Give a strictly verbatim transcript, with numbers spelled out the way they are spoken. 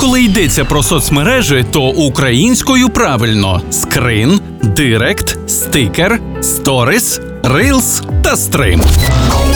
Коли йдеться про соцмережі, то українською правильно – скрин, директ, стикер, сторіс, рилс та стрим.